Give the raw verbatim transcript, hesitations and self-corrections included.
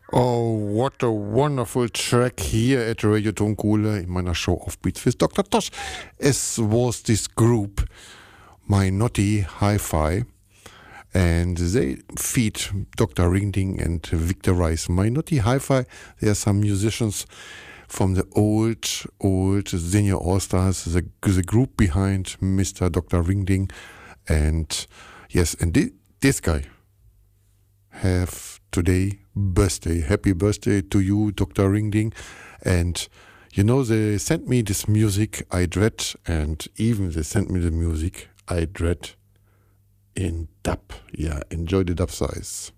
Oh, what a wonderful track here at Radio Tonkohle in meiner Show auf Beats with Doctor Tosh. It was this group, My Naughty Hi-Fi, and they feed Doctor Ringding and Victor Rice. My Naughty Hi-Fi, there are some musicians from the old, old Senior All-Stars, the, the group behind Mister Doctor Ringding. And yes, and thi- this guy have today birthday. Happy birthday to you, Doctor Ringding. And you know, they sent me this music I dread, and even they sent me the music I dread in dub. Yeah, enjoy the dub size.